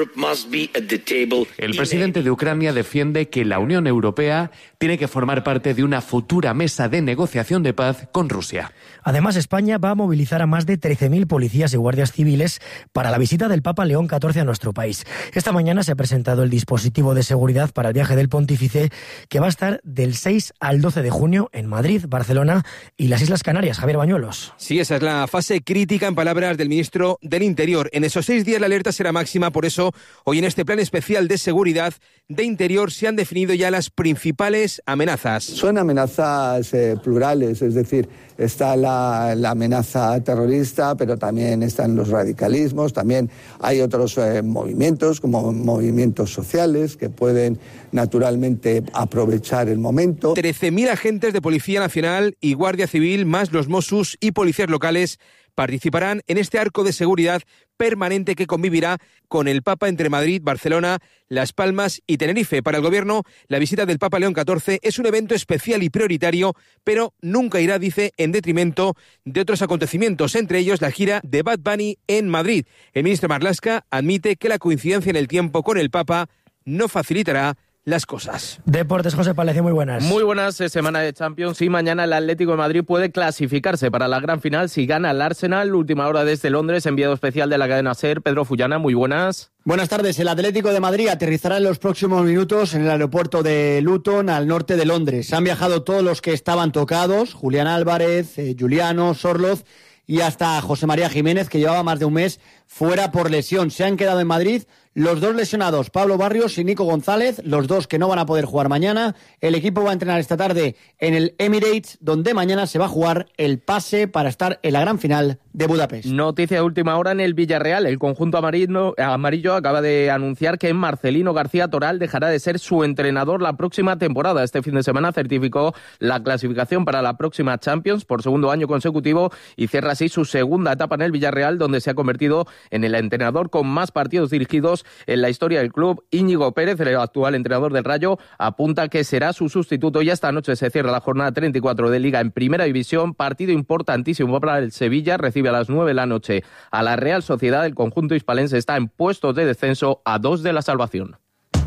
El presidente de Ucrania defiende que la Unión Europea tiene que formar parte de una futura mesa de negociación de paz con Rusia. Además, España va a movilizar a más de trece mil policías y guardias civiles para la visita del Papa León catorce a nuestro país. Esta mañana se ha presentado el dispositivo de seguridad para el viaje del pontífice, que va a estar del seis al doce de junio en Madrid, Barcelona y las Islas Canarias. Javier Bañuelos. Sí, esa es la fase crítica en palabras del ministro del Interior. En esos seis días la alerta será máxima, por eso hoy en este plan especial de seguridad de Interior se han definido ya las principales amenazas. Son amenazas eh, plurales, es decir, está la, la amenaza terrorista, pero también están los radicalismos, también hay otros eh, movimientos, como movimientos sociales, que pueden naturalmente aprovechar el momento. trece mil agentes de Policía Nacional y Guardia Civil, más los Mossos y policías locales, participarán en este arco de seguridad permanente que convivirá con el Papa entre Madrid, Barcelona, Las Palmas y Tenerife. Para el Gobierno, la visita del Papa León catorce es un evento especial y prioritario, pero nunca irá, dice, en detrimento de otros acontecimientos, entre ellos la gira de Bad Bunny en Madrid. El ministro Marlaska admite que la coincidencia en el tiempo con el Papa no facilitará las cosas. Deportes, José Palacio, muy buenas. Muy buenas, eh, semana de Champions y mañana el Atlético de Madrid puede clasificarse para la gran final si gana el Arsenal. Última hora desde Londres, enviado especial de la cadena SER, Pedro Fullana, muy buenas. Buenas tardes. El Atlético de Madrid aterrizará en los próximos minutos en el aeropuerto de Luton, al norte de Londres. Han viajado todos los que estaban tocados, Julián Álvarez, eh, Juliano, Sorloz y hasta José María Jiménez, que llevaba más de un mes fuera por lesión. Se han quedado en Madrid los dos lesionados, Pablo Barrios y Nico González, los dos que no van a poder jugar mañana. El equipo va a entrenar esta tarde en el Emirates, donde mañana se va a jugar el pase para estar en la gran final de Budapest. Noticia de última hora en el Villarreal. El conjunto amarillo, amarillo acaba de anunciar que Marcelino García Toral dejará de ser su entrenador la próxima temporada. Este fin de semana certificó la clasificación para la próxima Champions por segundo año consecutivo y cierra así su segunda etapa en el Villarreal, donde se ha convertido en el entrenador con más partidos dirigidos en la historia del club. Íñigo Pérez, el actual entrenador del Rayo, apunta que será su sustituto y esta noche se cierra la jornada treinta y cuatro de Liga en Primera División, partido importantísimo para el Sevilla, recibe a las nueve de la noche a la Real Sociedad. El conjunto hispalense está en puestos de descenso a dos de la salvación.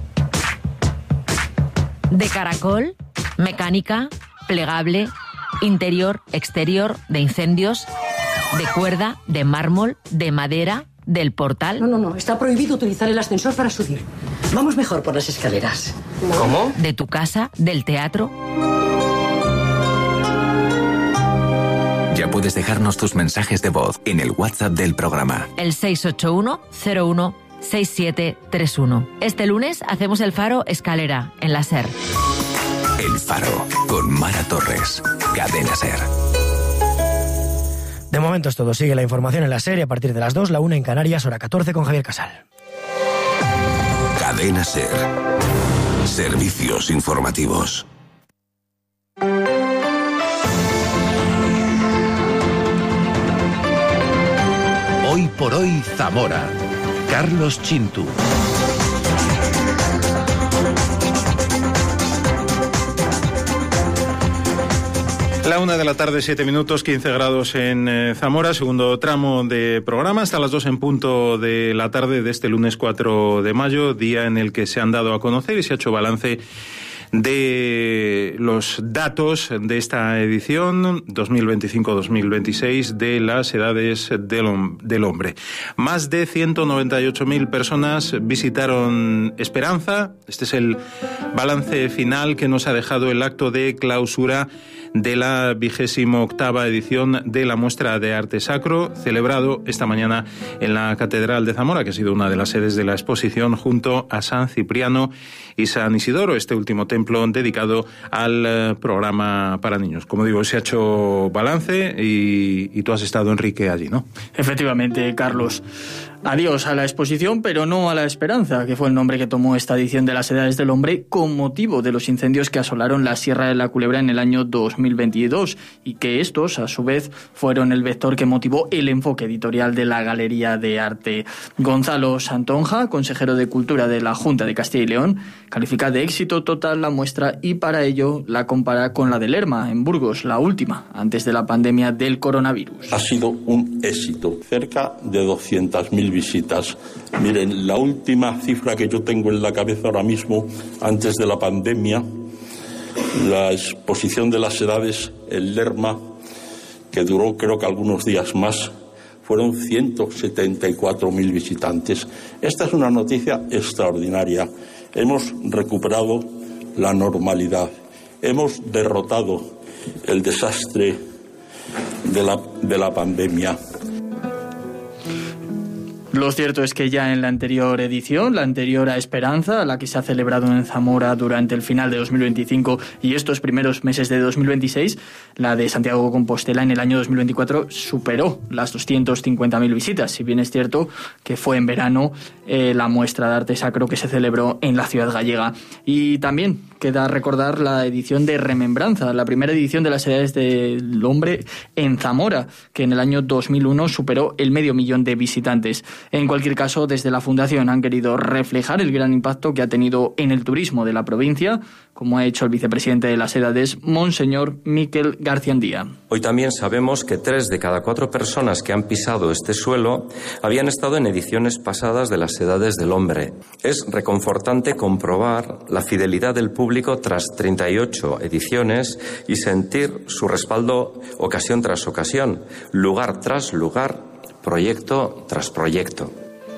De caracol, mecánica, plegable, interior, exterior, de incendios, de cuerda, de mármol, de madera, del portal. No, no, no, está prohibido utilizar el ascensor para subir. Vamos mejor por las escaleras. ¿Cómo? De tu casa, del teatro. Ya puedes dejarnos tus mensajes de voz en el WhatsApp del programa. El seis ocho uno cero uno seis siete tres uno. Este lunes hacemos el Faro Escalera, en la SER. El Faro, con Mara Torres. Cadena SER. De momento es todo. Sigue la información en la serie a partir de las dos, la una en Canarias, hora catorce con Javier Casal. Cadena SER. Servicios informativos. Hoy por hoy Zamora. Carlos Chintu. La una de la tarde, siete minutos, quince grados en eh, Zamora, segundo tramo de programa, hasta las dos en punto de la tarde de este lunes cuatro de mayo, día en el que se han dado a conocer y se ha hecho balance de los datos de esta edición dos mil veinticinco dos mil veintiséis de las edades del hombre. Más de ciento noventa y ocho mil personas visitaron Esperanza. Este es el balance final que nos ha dejado el acto de clausura de la vigésima octava edición de la muestra de arte sacro, celebrado esta mañana en la Catedral de Zamora, que ha sido una de las sedes de la exposición, junto a San Cipriano y San Isidoro, este último templo dedicado al eh, programa para niños. Como digo, se ha hecho balance y, y tú has estado, Enrique, allí, ¿no? Efectivamente, Carlos. Adiós a la exposición, pero no a la esperanza, que fue el nombre que tomó esta edición de las Edades del Hombre con motivo de los incendios que asolaron la Sierra de la Culebra en el año dos mil veintidós, y que estos, a su vez, fueron el vector que motivó el enfoque editorial de la Galería de Arte. Gonzalo Santonja, consejero de Cultura de la Junta de Castilla y León, califica de éxito total la muestra y para ello la compara con la de Lerma, en Burgos, la última, antes de la pandemia del coronavirus. Ha sido un éxito, cerca de doscientas mil visitas. Miren, la última cifra que yo tengo en la cabeza ahora mismo, antes de la pandemia, la exposición de las edades en Lerma, que duró creo que algunos días más, fueron ciento setenta y cuatro mil visitantes. Esta es una noticia extraordinaria. Hemos recuperado la normalidad, hemos derrotado el desastre de la, de la pandemia. Lo cierto es que ya en la anterior edición, la anterior a Esperanza, la que se ha celebrado en Zamora durante el final de dos mil veinticinco y estos primeros meses de dos mil veintiséis, la de Santiago de Compostela en el año dos mil veinticuatro superó las doscientas cincuenta mil visitas, si bien es cierto que fue en verano eh, la muestra de arte sacro que se celebró en la ciudad gallega. Y también queda recordar la edición de Remembranza, la primera edición de las Edades del Hombre en Zamora, que en el año dos mil uno superó el medio millón de visitantes. En cualquier caso, desde la Fundación han querido reflejar el gran impacto que ha tenido en el turismo de la provincia, como ha hecho el vicepresidente de las Edades, Monseñor Miquel Garciandía. Hoy también sabemos que tres de cada cuatro personas que han pisado este suelo habían estado en ediciones pasadas de las Edades del Hombre. Es reconfortante comprobar la fidelidad del público tras treinta y ocho ediciones y sentir su respaldo ocasión tras ocasión, lugar tras lugar, proyecto tras proyecto.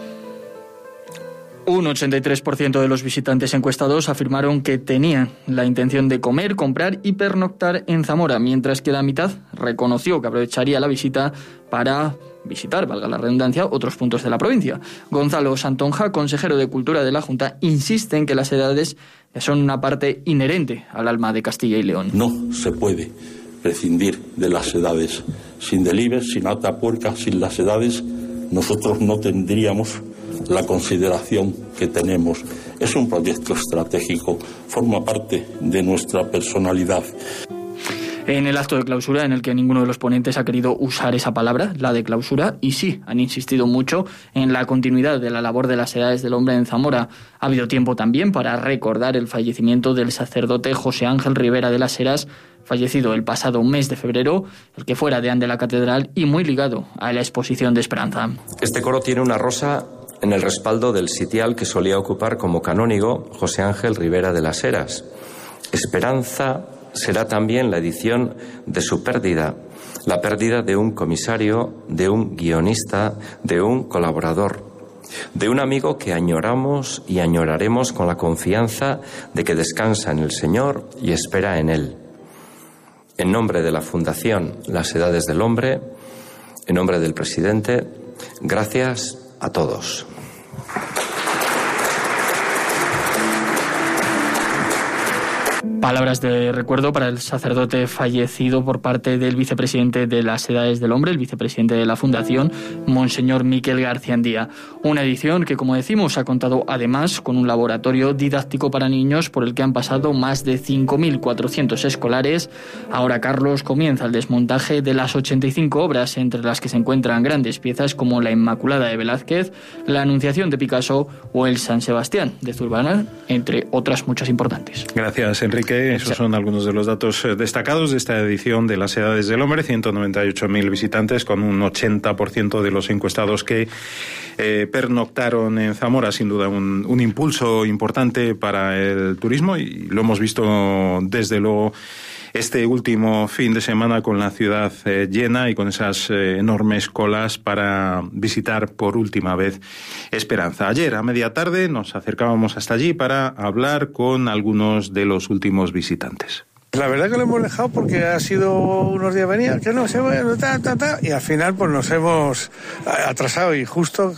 Un ochenta y tres por ciento de los visitantes encuestados afirmaron que tenían la intención de comer, comprar y pernoctar en Zamora, mientras que la mitad reconoció que aprovecharía la visita para visitar, valga la redundancia, otros puntos de la provincia. Gonzalo Santonja, consejero de Cultura de la Junta, insiste en que las edades son una parte inherente al alma de Castilla y León. No se puede prescindir de las edades. Sin Delibes, sin Atapuerca, sin las edades, nosotros no tendríamos la consideración que tenemos. Es un proyecto estratégico, forma parte de nuestra personalidad. En el acto de clausura, en el que ninguno de los ponentes ha querido usar esa palabra, la de clausura, y sí, han insistido mucho en la continuidad de la labor de las Edades del Hombre en Zamora. Ha habido tiempo también para recordar el fallecimiento del sacerdote José Ángel Rivera de las Heras, fallecido el pasado mes de febrero, el que fuera deán de la catedral y muy ligado a la exposición de Esperanza. Este coro tiene una rosa en el respaldo del sitial que solía ocupar como canónigo José Ángel Rivera de las Heras. Esperanza será también la edición de su pérdida, la pérdida de un comisario, de un guionista, de un colaborador, de un amigo que añoramos y añoraremos con la confianza de que descansa en el Señor y espera en Él. En nombre de la Fundación Las Edades del Hombre, en nombre del presidente, gracias a todos. Palabras de recuerdo para el sacerdote fallecido por parte del vicepresidente de las Edades del Hombre, el vicepresidente de la Fundación, Monseñor Miquel Garciandía. Una edición que, como decimos, ha contado además con un laboratorio didáctico para niños por el que han pasado más de cinco mil cuatrocientos escolares. Ahora, Carlos, comienza el desmontaje de las ochenta y cinco obras, entre las que se encuentran grandes piezas como la Inmaculada de Velázquez, la Anunciación de Picasso o el San Sebastián de Zurbarán, entre otras muchas importantes. Gracias, Enrique. que esos son algunos de los datos destacados de esta edición de Las Edades del Hombre. ciento noventa y ocho mil visitantes, con un ochenta por ciento de los encuestados que eh, pernoctaron en Zamora. Sin duda un, un impulso importante para el turismo, y lo hemos visto desde luego este último fin de semana con la ciudad eh, llena y con esas eh, enormes colas para visitar por última vez Esperanza. Ayer a media tarde nos acercábamos hasta allí para hablar con algunos de los últimos visitantes. La verdad que lo hemos dejado porque ha sido unos días venía que no se vayan, ta, ta, ta, y al final pues nos hemos atrasado y justo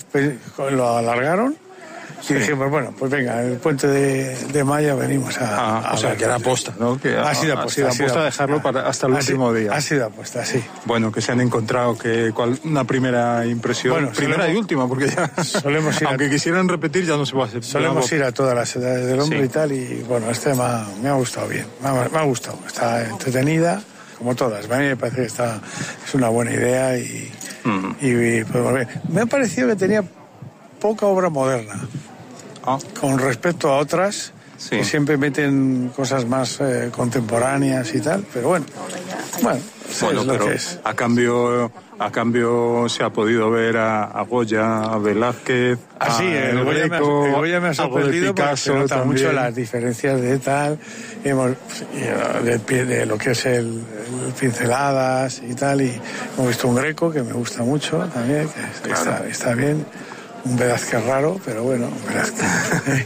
lo alargaron. Y dijimos, bueno, pues venga, el puente de, de Maya venimos a... Ah, a o sea, ver. que era aposta, ¿no? Que ha sido ha, aposta. sido Ha sido aposta aposta. dejarlo para hasta el Ha último sido, día. Ha sido aposta, sí. Bueno, que se han encontrado que cual, una primera impresión, Bueno, primera solemos, y última, porque ya, solemos ir aunque a, quisieran repetir, ya no se va a hacer. Solemos ir a todas las edades del hombre Sí. y tal, y bueno, este me ha, me ha gustado bien, me ha, me ha gustado. Está entretenida, como todas. A mí me parece que está, es una buena idea y, mm. y, y podemos ver. Me ha parecido que tenía poca obra moderna. Ah. Con respecto a otras sí. que siempre meten cosas más eh, contemporáneas y tal, pero bueno, bueno, bueno es lo pero que es. a cambio a cambio se ha podido ver a, a Goya, a Velázquez, ah, sí, a el, el Goya Greco, me ha, el Goya me ha sorprendido porque se nota también. mucho las diferencias de tal, hemos, de, de, de lo que es el, el pinceladas y tal, y hemos visto un Greco que me gusta mucho también, que claro. está, está bien. Un Velázquez raro, pero bueno, un Velázquez.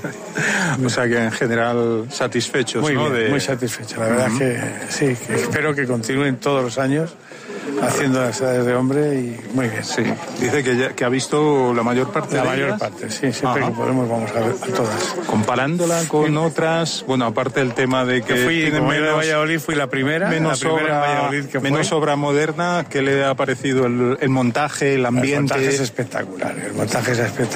O sea que en general satisfechos, muy ¿no? Bien, de... muy satisfechos. La verdad uh-huh. que sí, que espero que continúen todos los años haciendo Las Edades de Hombre y muy bien. Sí, dice que, ya, que ha visto la mayor parte la de La mayor ellas. parte, sí, siempre Ajá. que podemos vamos a ver a todas. Comparándola con sí. otras, bueno, aparte del tema de que... Yo fui, tiene como menos, de Valladolid, fui la primera, menos la primera obra, en Valladolid que menos fue. obra moderna. ¿Qué le ha parecido el, el montaje, el ambiente? El montaje es espectacular, el montaje es espectacular.